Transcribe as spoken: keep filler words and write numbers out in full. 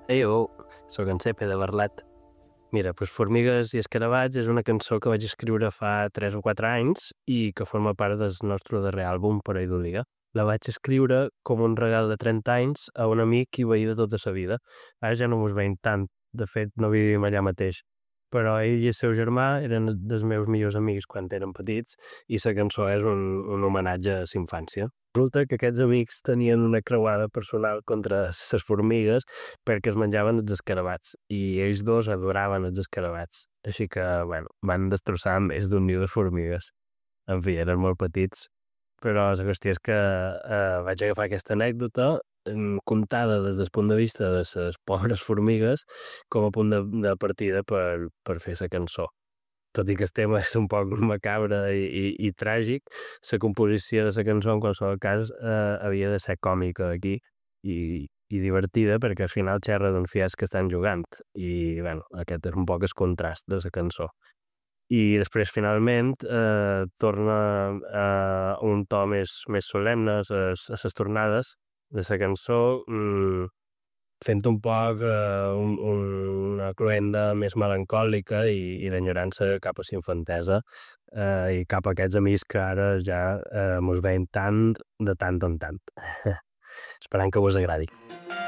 Eiu, soc en Sepe de Barlet. Mira, doncs Formigues i Escarabats és una cançó que vaig escriure fa tres o quatre anys i que forma part del nostre darrer àlbum, Pareidolia. La vaig escriure com un regal de trenta anys a un amic i veí de tota la vida. Ara ja no mos veiem tant, de fet no vivim allà mateix, però ell i el seu germà eren dels meus millors amics quan eren petits i la cançó és un, un homenatge a la infància. Resulta que aquests amics tenien una creuada personal contra les formigues perquè es menjaven els escarabats i ells dos adoraven els escarabats. Així que, bueno, van destrossar més d'un niu de formigues. En fi, eren molt petits, però la qüestió és que eh, vaig agafar aquesta anècdota em, contada des del punt de vista de les pobres formigues com a punt de, de partida per, per fer la cançó. Tot i que el tema és un poc macabre i, i, i tràgic, la composició de la cançó en qualsevol cas eh, havia de ser còmica aquí i, i divertida perquè al final xerra d'un fiasc que estan jugant i bueno, aquest és un poc el contrast de la cançó. I després finalment eh, torna a un to més, més solemne a les tornades de la cançó, mmm, fent un poc eh, un, un, una cloenda més melancòlica i, i d'enyorança cap a la infantesa eh, i cap a aquests amics que ara ja eh, mos veiem tant de tant en tant. Esperant que vos agradi.